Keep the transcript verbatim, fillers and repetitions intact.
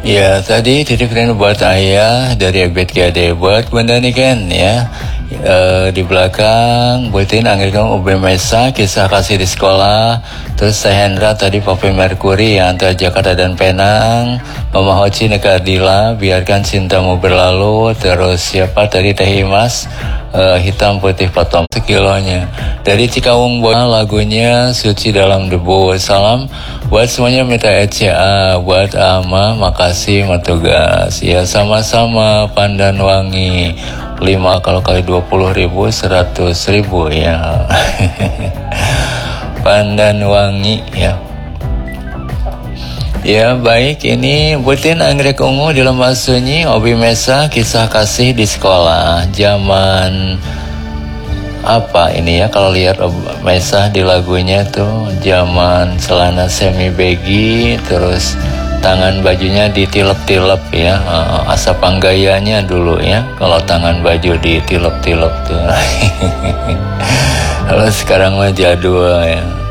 Ya, tadi titip rindu buat ayah dari Ebet Gade buat Bunda nih kan ya. E, di belakang buatin Anggrek Ungu Ubi Mesa, Kisah Kasih di Sekolah. Terus Teh Hendra tadi Papi Merkuri yang antar Jakarta dan Penang. Mama Hoci Nekardila, Biarkan Cintamu Berlalu. Terus siapa tadi Teh Imas, e, Hitam Putih Potong sekilonya. Dari Cikawung Boy, lagunya Suci Dalam Debu. Salam buat semuanya, minta E C A buat Ama, makasih matugas. Ya sama-sama. Pandan Wangi lima kalau kali dua puluh ribu seratus ribu ya. Pandan Wangi ya. Ya baik, ini buatin Anggrek Ungu di Lembah Sunyi, Obi Mesa, Kisah Kasih di Sekolah. Zaman apa ini ya, kalau lihat Mesa di lagunya tuh zaman celana semi baggy, terus tangan bajunya ditilep-tilep ya, asap panggayanya dulu ya, kalau tangan baju ditilep-tilep tuh. Kalau sekarang mah jadul ya.